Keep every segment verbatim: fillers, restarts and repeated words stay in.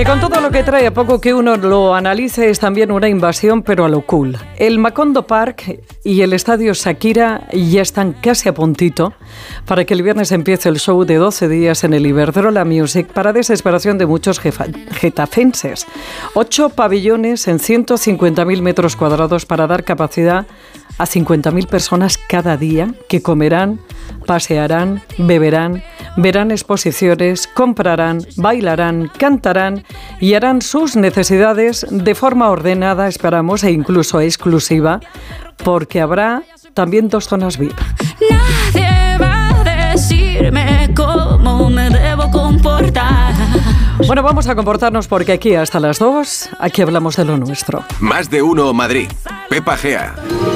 Y con todo lo que trae, a poco que uno lo analice, es también una invasión, pero a lo cool. El Macondo Park y el estadio Shakira ya están casi a puntito para que el viernes empiece el show de doce días en el Iberdrola Music, para desesperación de muchos jefa, getafenses. Ocho pabellones en ciento cincuenta mil metros cuadrados para dar capacidad a cincuenta mil personas cada día, que comerán, pasearán, beberán, verán exposiciones, comprarán, bailarán, cantarán y harán sus necesidades de forma ordenada, esperamos, e incluso exclusiva, porque habrá también dos zonas V I P. Nadie va a decirme cómo me debo comportar. Bueno, vamos a comportarnos porque aquí hasta las dos, aquí hablamos de lo nuestro. Más de uno Madrid. Pepa Gea.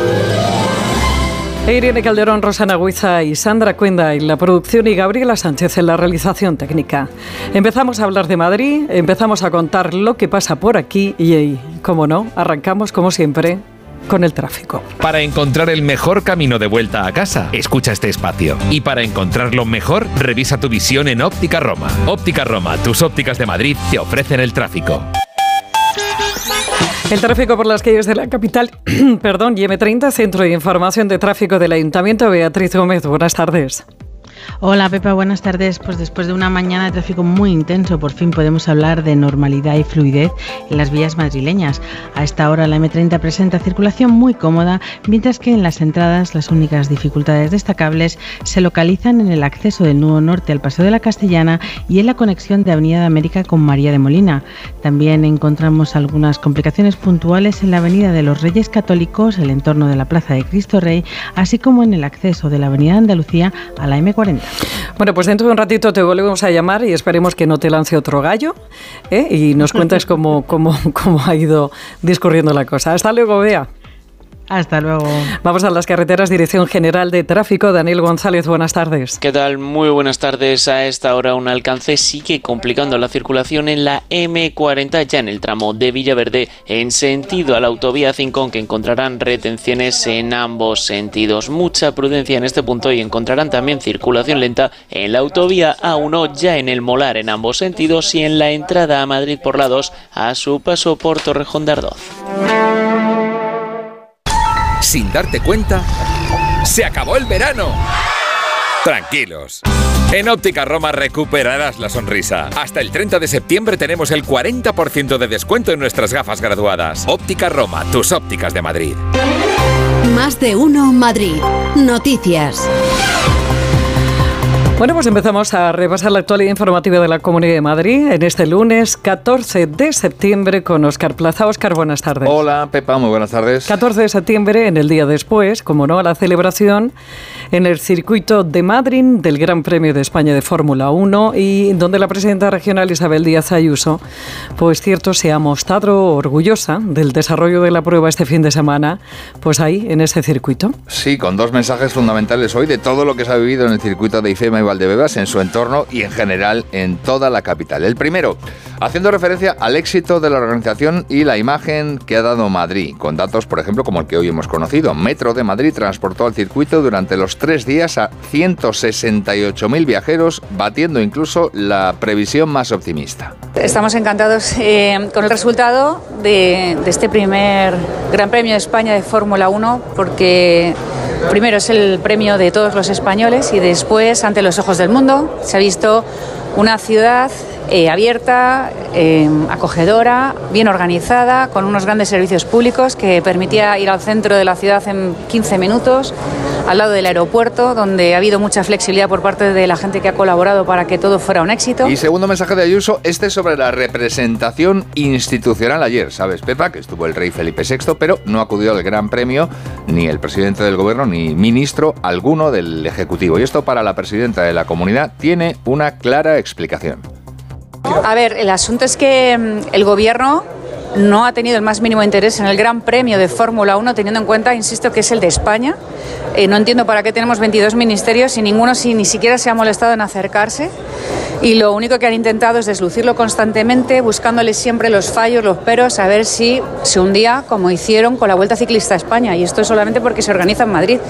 Irene Calderón, Rosana Huiza y Sandra Cuenda en la producción y Gabriela Sánchez en la realización técnica. Empezamos a hablar de Madrid, empezamos a contar lo que pasa por aquí y, y como no, arrancamos como siempre con el tráfico. Para encontrar el mejor camino de vuelta a casa, escucha este espacio. Y para encontrarlo mejor, revisa tu visión en Óptica Roma. Óptica Roma, tus ópticas de Madrid, te ofrecen el tráfico. El tráfico por las calles de la capital, perdón, y eme treinta, Centro de Información de Tráfico del Ayuntamiento. Beatriz Gómez, buenas tardes. Hola Pepa, buenas tardes. Pues después de una mañana de tráfico muy intenso, por fin podemos hablar de normalidad y fluidez en las vías madrileñas. A esta hora la eme treinta presenta circulación muy cómoda, mientras que en las entradas las únicas dificultades destacables se localizan en el acceso del nudo norte al Paseo de la Castellana y en la conexión de Avenida de América con María de Molina. También encontramos algunas complicaciones puntuales en la Avenida de los Reyes Católicos, el entorno de la Plaza de Cristo Rey, así como en el acceso de la Avenida de Andalucía a la eme cuarenta. Bueno, pues dentro de un ratito te volvemos a llamar y esperemos que no te lance otro gallo, ¿eh? Y nos cuentes cómo, cómo, cómo ha ido discurriendo la cosa. Hasta luego, Bea. Hasta luego. Vamos a las carreteras, Dirección General de Tráfico. Daniel González, buenas tardes. ¿Qué tal? Muy buenas tardes. A esta hora un alcance sigue complicando la circulación en la eme cuarenta, ya en el tramo de Villaverde en sentido a la autovía cinco, que encontrarán retenciones en ambos sentidos. Mucha prudencia en este punto y encontrarán también circulación lenta en la autovía A uno, ya en el Molar en ambos sentidos, y en la entrada a Madrid por la dos a su paso por Torrejón de Ardoz. Sin darte cuenta, ¡se acabó el verano! Tranquilos. En Óptica Roma recuperarás la sonrisa. Hasta el treinta de septiembre tenemos el cuarenta por ciento de descuento en nuestras gafas graduadas. Óptica Roma, tus ópticas de Madrid. Más de uno Madrid. Noticias. Bueno, pues empezamos a repasar la actualidad informativa de la Comunidad de Madrid en este lunes catorce de septiembre con Óscar Plaza. Óscar, buenas tardes. Hola, Pepa, muy buenas tardes. catorce de septiembre, en el día después, como no, a la celebración en el circuito de Madrid del Gran Premio de España de Fórmula uno, y donde la presidenta regional Isabel Díaz Ayuso, pues cierto, se ha mostrado orgullosa del desarrollo de la prueba este fin de semana, pues ahí, en ese circuito. Sí, con dos mensajes fundamentales hoy de todo lo que se ha vivido en el circuito de IFEMA y Valdebebas, en su entorno y en general en toda la capital. El primero, haciendo referencia al éxito de la organización y la imagen que ha dado Madrid, con datos, por ejemplo, como el que hoy hemos conocido. Metro de Madrid transportó al circuito durante los tres días a ciento sesenta y ocho mil viajeros, batiendo incluso la previsión más optimista. Estamos encantados eh, con el resultado de, de este primer Gran Premio de España de Fórmula uno, porque primero es el premio de todos los españoles y después, ante los ojos del mundo, se ha visto una ciudad eh, abierta, eh, acogedora, bien organizada, con unos grandes servicios públicos que permitía ir al centro de la ciudad en quince minutos, al lado del aeropuerto, donde ha habido mucha flexibilidad por parte de la gente que ha colaborado para que todo fuera un éxito. Y segundo mensaje de Ayuso, este sobre la representación institucional ayer. Sabes, Pepa, que estuvo el rey Felipe sexto, pero no acudió al Gran Premio ni el presidente del gobierno ni ministro alguno del Ejecutivo. Y esto, para la presidenta de la comunidad, tiene una clara explicación. A ver, el asunto es que el gobierno no ha tenido el más mínimo interés en el Gran Premio de Fórmula uno, teniendo en cuenta, insisto, que es el de España. Eh, no entiendo para qué tenemos veintidós ministerios y ninguno si, ni siquiera se ha molestado en acercarse. Y lo único que han intentado es deslucirlo constantemente, buscándole siempre los fallos, los peros, a ver si se hundía, como hicieron con la Vuelta Ciclista a España. Y esto es solamente porque se organiza en Madrid.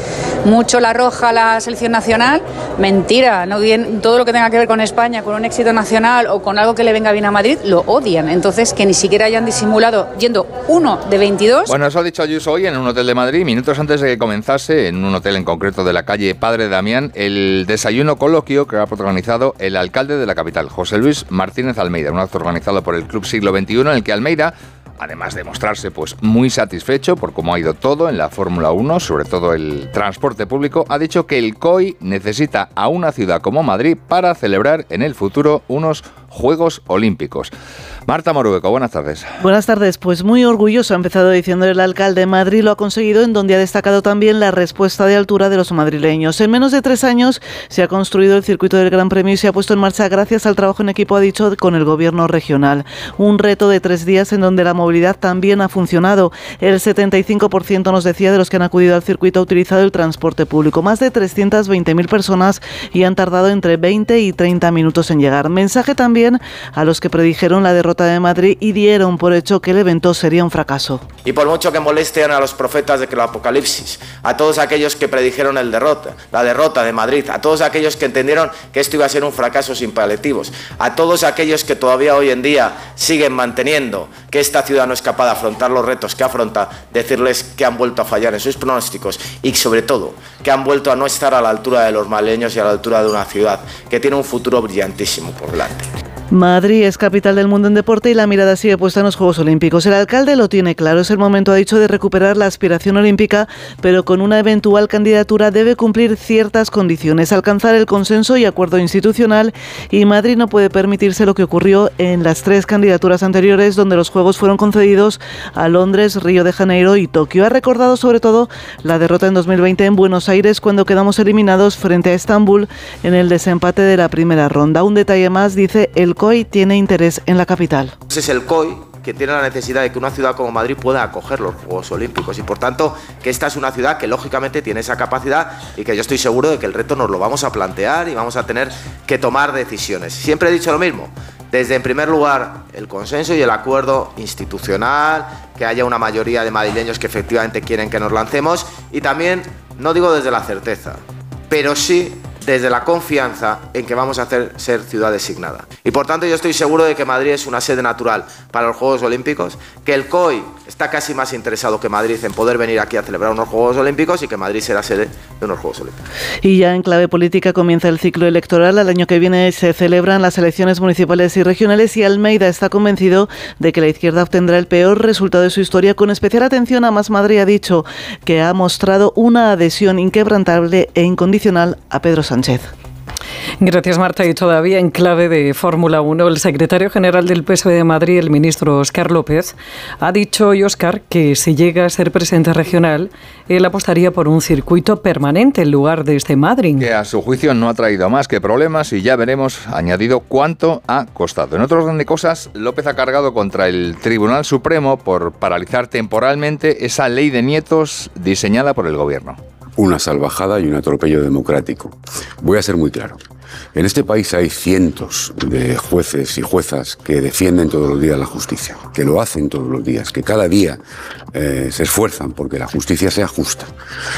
mucho la roja la selección nacional, mentira, no bien, todo lo que tenga que ver con España, con un éxito nacional o con algo que le venga bien a Madrid, lo odian. Entonces, que ni siquiera hayan disimulado yendo uno de veintidós. Bueno, eso ha dicho Ayuso hoy en un hotel de Madrid, minutos antes de que comenzase, en un hotel en concreto de la calle Padre Damián, el desayuno coloquio que ha protagonizado el alcalde de la capital, José Luis Martínez Almeida, un acto organizado por el Club Siglo veintiuno en el que Almeida, además de mostrarse pues muy satisfecho por cómo ha ido todo en la Fórmula uno, sobre todo el transporte público, ha dicho que el C O I necesita a una ciudad como Madrid para celebrar en el futuro unos Juegos Olímpicos. Marta Morueco, buenas tardes. Buenas tardes. Pues muy orgulloso ha empezado diciendo el alcalde. Madrid lo ha conseguido, en donde ha destacado también la respuesta de altura de los madrileños. En menos de tres años se ha construido el circuito del Gran Premio y se ha puesto en marcha gracias al trabajo en equipo, ha dicho, con el gobierno regional. Un reto de tres días en donde la movilidad también ha funcionado. El setenta y cinco por ciento, nos decía, de los que han acudido al circuito ha utilizado el transporte público. Más de trescientas veinte mil personas y han tardado entre veinte y treinta minutos en llegar. Mensaje también a los que predijeron la derrota de Madrid y dieron por hecho que el evento sería un fracaso. Y por mucho que molesten a los profetas de que el apocalipsis, a todos aquellos que predijeron el derrota, la derrota de Madrid, a todos aquellos que entendieron que esto iba a ser un fracaso sin paliativos, a todos aquellos que todavía hoy en día siguen manteniendo que esta ciudad no es capaz de afrontar los retos que afronta, decirles que han vuelto a fallar en sus pronósticos y sobre todo que han vuelto a no estar a la altura de los madrileños y a la altura de una ciudad que tiene un futuro brillantísimo por delante. Madrid es capital del mundo en deporte y la mirada sigue puesta en los Juegos Olímpicos. El alcalde lo tiene claro, es el momento, ha dicho, de recuperar la aspiración olímpica, pero con una eventual candidatura debe cumplir ciertas condiciones, alcanzar el consenso y acuerdo institucional, y Madrid no puede permitirse lo que ocurrió en las tres candidaturas anteriores, donde los Juegos fueron concedidos a Londres, Río de Janeiro y Tokio. Ha recordado sobre todo la derrota en dos mil veinte en Buenos Aires, cuando quedamos eliminados frente a Estambul en el desempate de la primera ronda. Un detalle más, dice, el C O I tiene interés en la capital. Ese es el C O I que tiene la necesidad de que una ciudad como Madrid pueda acoger los Juegos Olímpicos y por tanto que esta es una ciudad que lógicamente tiene esa capacidad y que yo estoy seguro de que el reto nos lo vamos a plantear y vamos a tener que tomar decisiones. Siempre he dicho lo mismo, desde en primer lugar el consenso y el acuerdo institucional, que haya una mayoría de madrileños que efectivamente quieren que nos lancemos y también, no digo desde la certeza, pero sí desde la confianza en que vamos a hacer ser ciudad designada. Y por tanto yo estoy seguro de que Madrid es una sede natural para los Juegos Olímpicos, que el C O I está casi más interesado que Madrid en poder venir aquí a celebrar unos Juegos Olímpicos y que Madrid será sede de unos Juegos Olímpicos. Y ya en clave política comienza el ciclo electoral. Al año que viene se celebran las elecciones municipales y regionales y Almeida está convencido de que la izquierda obtendrá el peor resultado de su historia, con especial atención a Más Madrid. Ha dicho que ha mostrado una adhesión inquebrantable e incondicional a Pedro Sánchez. Sánchez. Gracias, Marta. Y todavía en clave de Fórmula uno, el secretario general del P S O E de Madrid, el ministro Óscar López, ha dicho hoy, Óscar, que si llega a ser presidente regional, él apostaría por un circuito permanente en lugar de este Madrid. Que a su juicio no ha traído más que problemas y ya veremos, añadido, cuánto ha costado. En otro orden de cosas, López ha cargado contra el Tribunal Supremo por paralizar temporalmente esa ley de nietos diseñada por el gobierno. Una salvajada y un atropello democrático. Voy a ser muy claro. En este país hay cientos de jueces y juezas que defienden todos los días la justicia, que lo hacen todos los días, que cada día eh, se esfuerzan porque la justicia sea justa.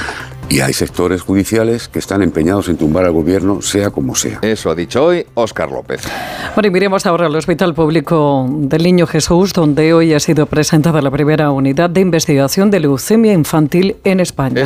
Y hay sectores judiciales que están empeñados en tumbar al gobierno, sea como sea. Eso ha dicho hoy Óscar López. Bueno, y miremos ahora al Hospital Público del Niño Jesús, donde hoy ha sido presentada la primera unidad de investigación de leucemia infantil en España.